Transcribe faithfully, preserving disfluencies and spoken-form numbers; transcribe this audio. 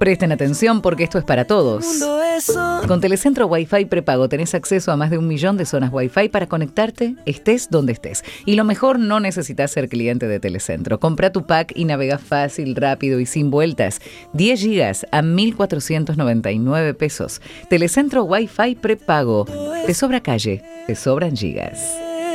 Presten atención porque esto es para todos. Con Telecentro Wi-Fi prepago tenés acceso a más de un millón de zonas Wi-Fi para conectarte, estés donde estés. Y lo mejor, no necesitas ser cliente de Telecentro. Compra tu pack y navega fácil, rápido y sin vueltas. diez gigas a mil cuatrocientos noventa y nueve pesos. Telecentro Wi-Fi prepago. Te sobra calle, te sobran gigas.